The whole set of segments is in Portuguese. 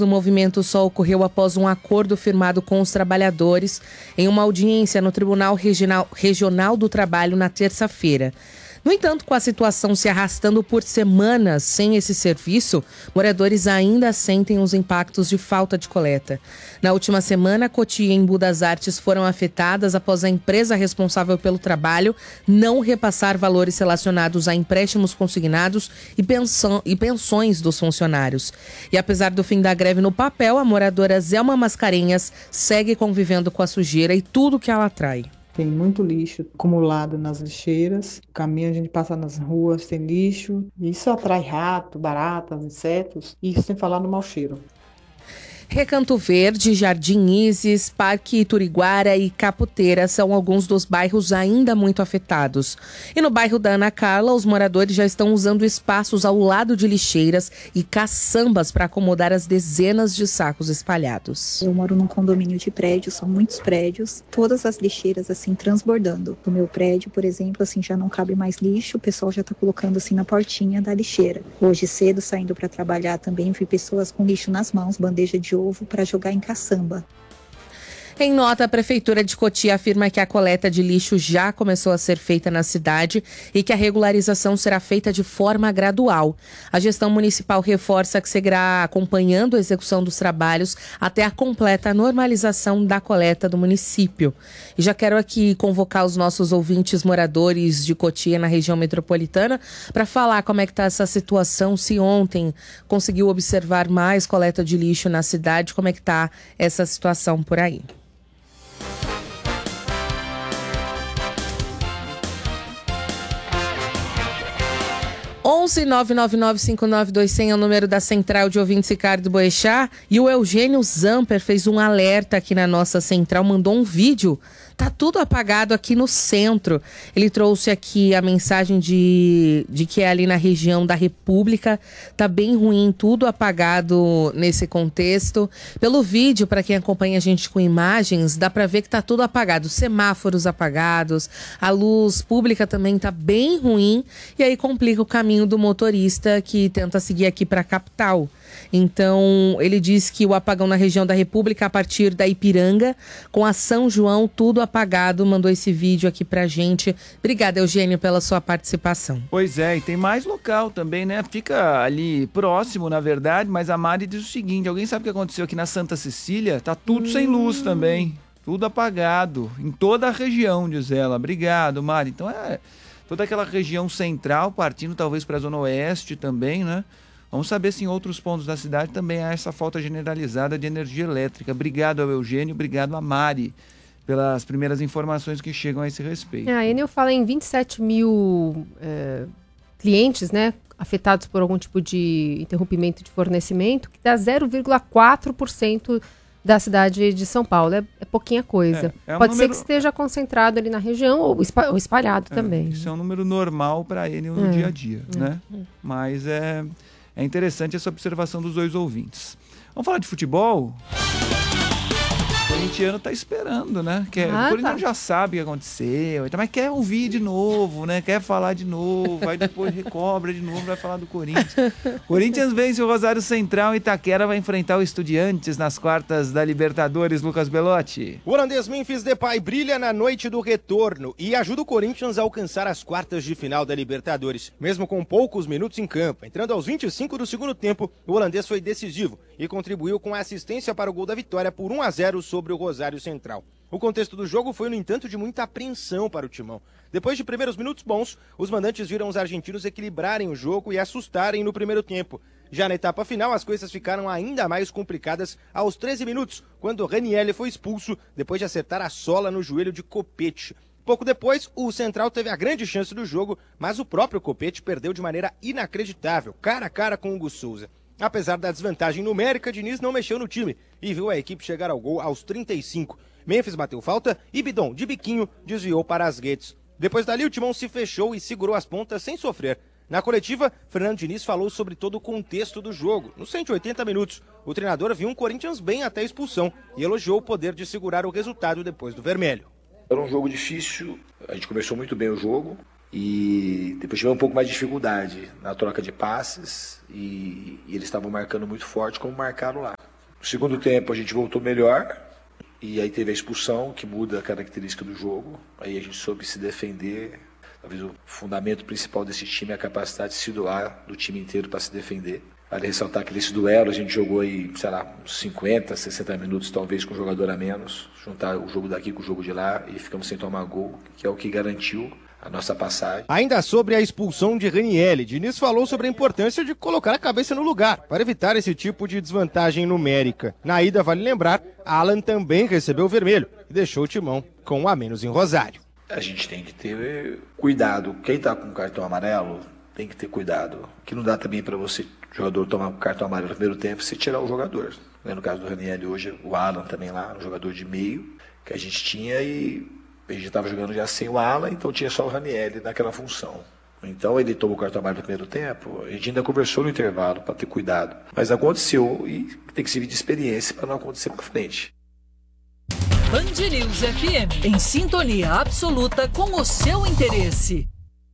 O movimento só ocorreu após um acordo firmado com os trabalhadores em uma audiência no Tribunal Regional do Trabalho na terça-feira. No entanto, com a situação se arrastando por semanas sem esse serviço, moradores ainda sentem os impactos de falta de coleta. Na última semana, Cotia e Embu das Artes foram afetadas após a empresa responsável pelo trabalho não repassar valores relacionados a empréstimos consignados e pensões dos funcionários. E apesar do fim da greve no papel, a moradora Zelma Mascarenhas segue convivendo com a sujeira e tudo que ela atrai. Tem muito lixo acumulado nas lixeiras. O caminho a gente passa nas ruas, tem lixo. Isso atrai rato, baratas, insetos. E sem falar no mau cheiro. Recanto Verde, Jardim Isis, Parque Ituriguara e Caputeira são alguns dos bairros ainda muito afetados. E no bairro da Ana Carla, os moradores já estão usando espaços ao lado de lixeiras e caçambas para acomodar as dezenas de sacos espalhados. Eu moro num condomínio de prédios, são muitos prédios, todas as lixeiras assim transbordando. No meu prédio, por exemplo, assim já não cabe mais lixo, o pessoal já está colocando assim na portinha da lixeira. Hoje cedo, saindo para trabalhar, também vi pessoas com lixo nas mãos, bandeja de ovo para jogar em caçamba. Em nota, a Prefeitura de Cotia afirma que a coleta de lixo já começou a ser feita na cidade e que a regularização será feita de forma gradual. A gestão municipal reforça que seguirá acompanhando a execução dos trabalhos até a completa normalização da coleta do município. E já quero aqui convocar os nossos ouvintes moradores de Cotia na região metropolitana para falar como é que está essa situação, se ontem conseguiu observar mais coleta de lixo na cidade, como é que está essa situação por aí. 11-999-59-200 é o número da Central de Ouvintes Ricardo Boechat. E o Eugênio Zamper fez um alerta aqui na nossa central, mandou um vídeo. Tá tudo apagado aqui no centro. Ele trouxe aqui a mensagem de que é ali na região da República. Tá bem ruim, tudo apagado nesse contexto. Pelo vídeo, para quem acompanha a gente com imagens, dá para ver que tá tudo apagado. Semáforos apagados, a luz pública também tá bem ruim. E aí complica o caminho do motorista que tenta seguir aqui para a capital. Então, ele diz que o apagão na região da República, a partir da Ipiranga, com a São João, tudo apagado, mandou esse vídeo aqui pra gente. Obrigada, Eugênio, pela sua participação. Pois é, e tem mais local também, né? Fica ali próximo, na verdade, mas a Mari diz o seguinte, alguém sabe o que aconteceu aqui na Santa Cecília? Tá tudo sem luz também, tudo apagado, em toda a região, diz ela. Obrigado, Mari. Então toda aquela região central, partindo talvez para a Zona Oeste também, né? Vamos saber se em outros pontos da cidade também há essa falta generalizada de energia elétrica. Obrigado ao Eugênio, obrigado a Mari pelas primeiras informações que chegam a esse respeito. A Enel fala em 27 mil clientes, né, afetados por algum tipo de interrompimento de fornecimento, que dá 0,4% da cidade de São Paulo. É pouquinha coisa. Pode ser que esteja concentrado ali na região ou espalhado também. Isso é um número normal para Enel no dia a dia, né? Mas é interessante essa observação dos dois ouvintes. Vamos falar de futebol? O corintiano tá esperando, né? O corintiano já sabe o que aconteceu, mas quer ouvir de novo, né? Quer falar de novo, aí depois recobra de novo, vai falar do Corinthians. Corinthians vence o Rosário Central e Itaquera vai enfrentar o Estudiantes nas quartas da Libertadores, Lucas Belotti. O holandês Memphis Depay brilha na noite do retorno e ajuda o Corinthians a alcançar as quartas de final da Libertadores. Mesmo com poucos minutos em campo, entrando aos 25 do segundo tempo, o holandês foi decisivo e contribuiu com a assistência para o gol da vitória por 1-0 sobre o Rosário Central. O contexto do jogo foi, no entanto, de muita apreensão para o timão. Depois de primeiros minutos bons, os mandantes viram os argentinos equilibrarem o jogo e assustarem no primeiro tempo. Já na etapa final, as coisas ficaram ainda mais complicadas aos 13 minutos, quando Ranieri foi expulso depois de acertar a sola no joelho de Copete. Pouco depois, o Central teve a grande chance do jogo, mas o próprio Copete perdeu de maneira inacreditável, cara a cara com o Hugo Souza. Apesar da desvantagem numérica, Diniz não mexeu no time e viu a equipe chegar ao gol aos 35. Memphis bateu falta e Bidon, de biquinho, desviou para as redes. Depois dali, o timão se fechou e segurou as pontas sem sofrer. Na coletiva, Fernando Diniz falou sobre todo o contexto do jogo. Nos 180 minutos, o treinador viu um Corinthians bem até a expulsão e elogiou o poder de segurar o resultado depois do vermelho. Era um jogo difícil, a gente começou muito bem o jogo e depois tivemos um pouco mais de dificuldade na troca de passes e eles estavam marcando muito forte como marcaram lá. No segundo tempo a gente voltou melhor, e aí teve a expulsão, que muda a característica do jogo. Aí a gente soube se defender. Talvez o fundamento principal desse time é a capacidade de se doar do time inteiro para se defender. Vale ressaltar que nesse duelo a gente jogou aí, sei lá, uns 50, 60 minutos talvez com um jogador a menos. Juntar o jogo daqui com o jogo de lá e ficamos sem tomar gol, que é o que garantiu a nossa passagem. Ainda sobre a expulsão de Ranieri, Diniz falou sobre a importância de colocar a cabeça no lugar para evitar esse tipo de desvantagem numérica. Na ida, vale lembrar, Alan também recebeu o vermelho e deixou o timão com um a menos em Rosário. A gente tem que ter cuidado. Quem está com cartão amarelo tem que ter cuidado. Que não dá também para você, jogador, tomar um cartão amarelo no primeiro tempo e você tirar o jogador. No caso do Ranieri hoje, o Alan também lá, um jogador de meio que a gente tinha, e a gente estava jogando já sem o Alan, então tinha só o Ranieri naquela função. Então ele tomou o cartão amarelo no primeiro tempo, a gente ainda conversou no intervalo para ter cuidado. Mas aconteceu e tem que servir de experiência para não acontecer para frente. Band News FM, em sintonia absoluta com o seu interesse.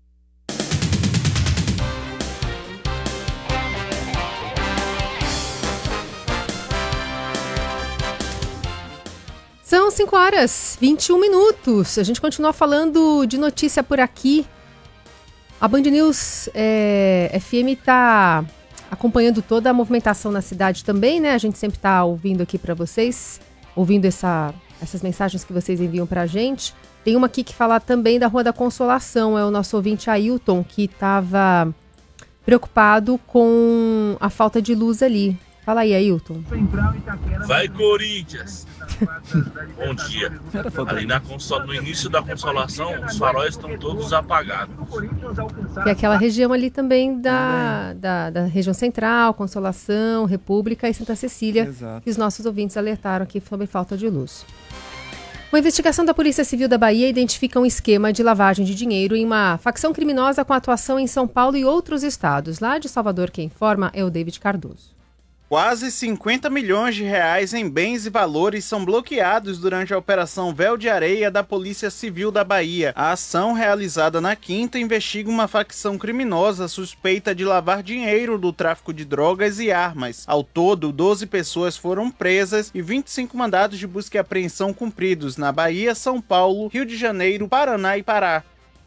São 5h21. A gente continua falando de notícia por aqui. A Band News FM está acompanhando toda a movimentação na cidade também, né? A gente sempre está ouvindo aqui para vocês, ouvindo essas mensagens que vocês enviam para a gente. Tem uma aqui que fala também da Rua da Consolação. É o nosso ouvinte Ailton, que estava preocupado com a falta de luz ali. Fala aí, Ailton. Vai, Corinthians! Bom dia. Ali no início da Consolação, os faróis estão todos apagados. Que é aquela região ali também da região central, Consolação, República e Santa Cecília. Exato. Que os nossos ouvintes alertaram aqui sobre falta de luz. Uma investigação da Polícia Civil da Bahia identifica um esquema de lavagem de dinheiro em uma facção criminosa com atuação em São Paulo e outros estados. Lá de Salvador, quem informa é o David Cardoso. Quase 50 milhões de reais em bens e valores são bloqueados durante a Operação Véu de Areia da Polícia Civil da Bahia. A ação, realizada na quinta, investiga uma facção criminosa suspeita de lavar dinheiro do tráfico de drogas e armas. Ao todo, 12 pessoas foram presas e 25 mandados de busca e apreensão cumpridos na Bahia, São Paulo, Rio de Janeiro, Paraná e Pará.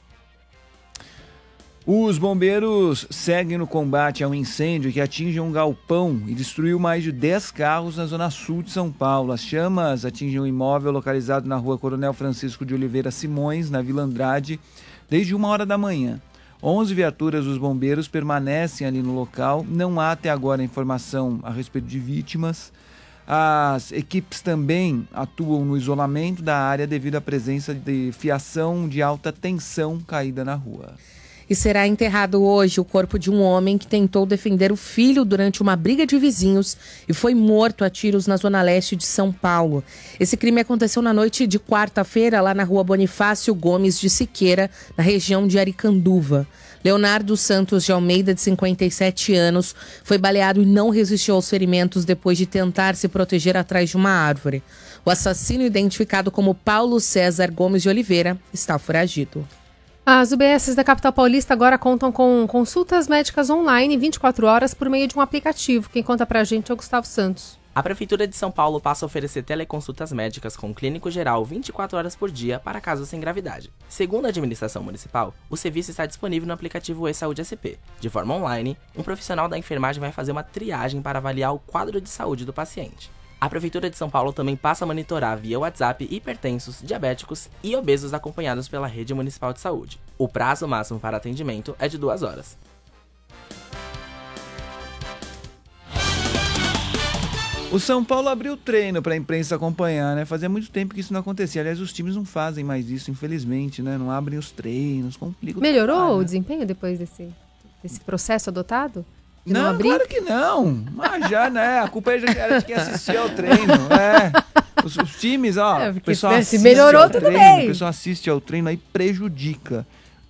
Os bombeiros seguem no combate a um incêndio que atinge um galpão e destruiu mais de 10 carros na zona sul de São Paulo. As chamas atingem um imóvel localizado na rua Coronel Francisco de Oliveira Simões, na Vila Andrade, desde 1h da manhã. 11 viaturas dos bombeiros permanecem ali no local. Não há até agora informação a respeito de vítimas. As equipes também atuam no isolamento da área devido à presença de fiação de alta tensão caída na rua. E será enterrado hoje o corpo de um homem que tentou defender o filho durante uma briga de vizinhos e foi morto a tiros na zona leste de São Paulo. Esse crime aconteceu na noite de quarta-feira, lá na rua Bonifácio Gomes de Siqueira, na região de Aricanduva. Leonardo Santos de Almeida, de 57 anos, foi baleado e não resistiu aos ferimentos depois de tentar se proteger atrás de uma árvore. O assassino, identificado como Paulo César Gomes de Oliveira, está foragido. As UBSs da capital paulista agora contam com consultas médicas online 24 horas por meio de um aplicativo. Quem conta pra gente é o Gustavo Santos. A Prefeitura de São Paulo passa a oferecer teleconsultas médicas com clínico geral 24 horas por dia para casos sem gravidade. Segundo a administração municipal, o serviço está disponível no aplicativo e-Saúde SP. De forma online, um profissional da enfermagem vai fazer uma triagem para avaliar o quadro de saúde do paciente. A Prefeitura de São Paulo também passa a monitorar via WhatsApp hipertensos, diabéticos e obesos acompanhados pela Rede Municipal de Saúde. O prazo máximo para atendimento é de 2 horas. O São Paulo abriu treino para a imprensa acompanhar, né? Fazia muito tempo que isso não acontecia. Aliás, os times não fazem mais isso, infelizmente, né? Não abrem os treinos, complica o Melhorou trabalho, o né? desempenho depois desse processo adotado? De Não, abrir? claro que não. Mas já, né? A culpa era de quem assistia ao treino. Os times, ó. É, O porque pessoal se assiste melhorou, ao tudo treino, bem. O pessoal assiste ao treino, aí prejudica.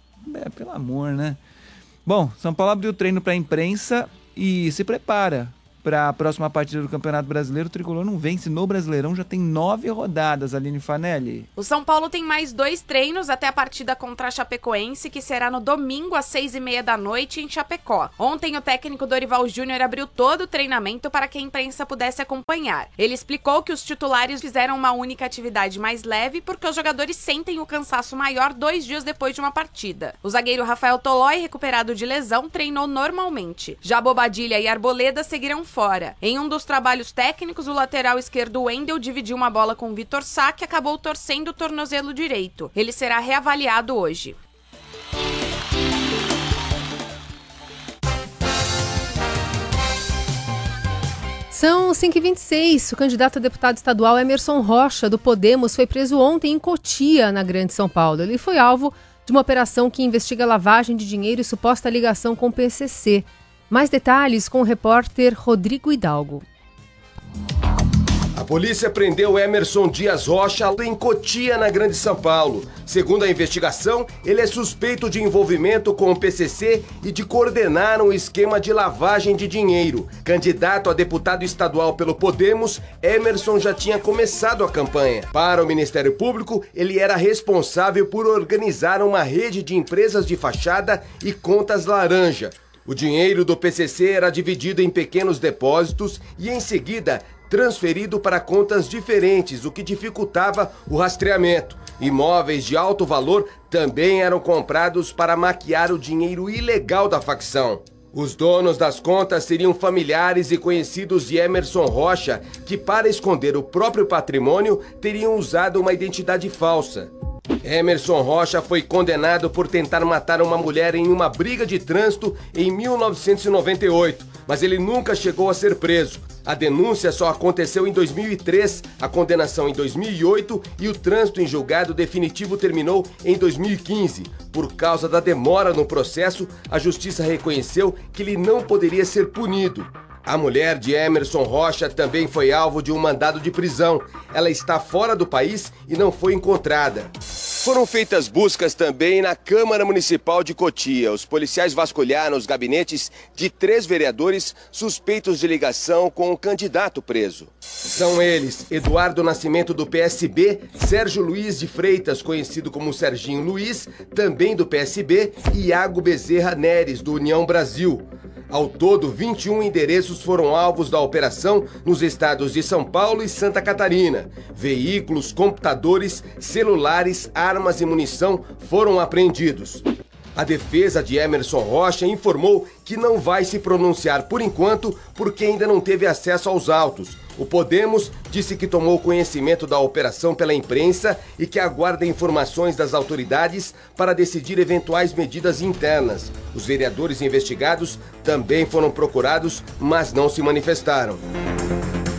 Pelo amor, né? Bom, São Paulo abriu treino para a imprensa e se prepara para a próxima partida do Campeonato Brasileiro. O Tricolor não vence no Brasileirão, já tem 9 rodadas, Aline Fanelli. O São Paulo tem mais 2 treinos até a partida contra a Chapecoense, que será no domingo às 6h30 da noite em Chapecó. Ontem o técnico Dorival Júnior abriu todo o treinamento para que a imprensa pudesse acompanhar. Ele explicou que os titulares fizeram uma única atividade mais leve porque os jogadores sentem o cansaço maior 2 dias depois de uma partida. O zagueiro Rafael Tolói, recuperado de lesão, treinou normalmente. Já Bobadilha e Arboleda seguiram fora. Em um dos trabalhos técnicos, o lateral esquerdo Wendel dividiu uma bola com Vitor Sá, que acabou torcendo o tornozelo direito. Ele será reavaliado hoje. São 5h26. O candidato a deputado estadual Emerson Rocha, do Podemos, foi preso ontem em Cotia, na Grande São Paulo. Ele foi alvo de uma operação que investiga lavagem de dinheiro e suposta ligação com o PCC. Mais detalhes com o repórter Rodrigo Hidalgo. A polícia prendeu Emerson Dias Rocha em Cotia, na Grande São Paulo. Segundo a investigação, ele é suspeito de envolvimento com o PCC e de coordenar um esquema de lavagem de dinheiro. Candidato a deputado estadual pelo Podemos, Emerson já tinha começado a campanha. Para o Ministério Público, ele era responsável por organizar uma rede de empresas de fachada e contas laranja. O dinheiro do PCC era dividido em pequenos depósitos e, em seguida, transferido para contas diferentes, o que dificultava o rastreamento. Imóveis de alto valor também eram comprados para maquiar o dinheiro ilegal da facção. Os donos das contas seriam familiares e conhecidos de Emerson Rocha, que, para esconder o próprio patrimônio, teriam usado uma identidade falsa. Emerson Rocha foi condenado por tentar matar uma mulher em uma briga de trânsito em 1998, mas ele nunca chegou a ser preso. A denúncia só aconteceu em 2003, a condenação em 2008 e o trânsito em julgado definitivo terminou em 2015. Por causa da demora no processo, a justiça reconheceu que ele não poderia ser punido. A mulher de Emerson Rocha também foi alvo de um mandado de prisão. Ela está fora do país e não foi encontrada. Foram feitas buscas também na Câmara Municipal de Cotia. Os policiais vasculharam os gabinetes de 3 vereadores suspeitos de ligação com o candidato preso. São eles Eduardo Nascimento, do PSB, Sérgio Luiz de Freitas, conhecido como Serginho Luiz, também do PSB, e Iago Bezerra Neres, do União Brasil. Ao todo, 21 endereços foram alvos da operação nos estados de São Paulo e Santa Catarina. Veículos, computadores, celulares, armas e munição foram apreendidos. A defesa de Emerson Rocha informou que não vai se pronunciar por enquanto porque ainda não teve acesso aos autos. O Podemos disse que tomou conhecimento da operação pela imprensa e que aguarda informações das autoridades para decidir eventuais medidas internas. Os vereadores investigados também foram procurados, mas não se manifestaram.